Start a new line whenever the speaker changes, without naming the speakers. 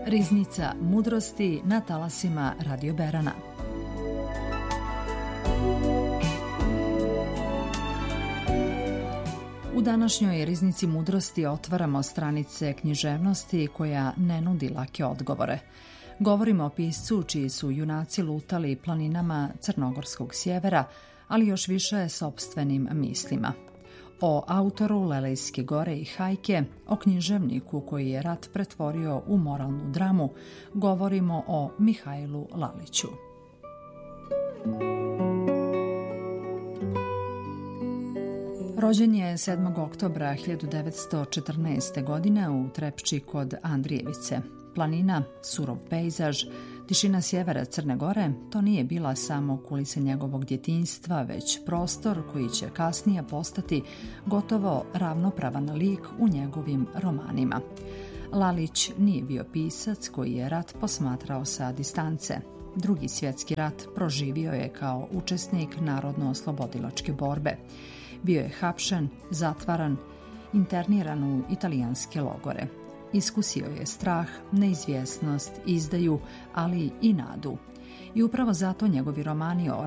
Riznica mudrosti na talasima Radio Berana. U današnjoj Riznici mudrosti otvaramo stranice književnosti koja ne nudi lake odgovore. Govorimo o piscu čiji su junaci lutali planinama crnogorskog sjevera, ali još više sopstvenim mislima. O autoru Lelejske gore i Hajke, o književniku koji je rat pretvorio u moralnu dramu, govorimo o Mihajlu Laliću. Rođen je 7. oktobra 1914. godine u Trepči kod Andrijevice. Planina, surov pejzaž, tišina sjevera Crne Gore, to nije bila samo kulisa njegovog djetinjstva, već prostor koji će kasnije postati gotovo ravnopravan lik u njegovim romanima. Lalić nije bio pisac koji je rat posmatrao sa distance. Drugi svjetski rat proživio je kao učesnik narodno-oslobodilačke borbe. Bio je hapšen, zatvaran, interniran u italijanske logore. Iskusio je strah, neizvjesnost, izdaju, ali i nadu. I upravo zato njegovi romani o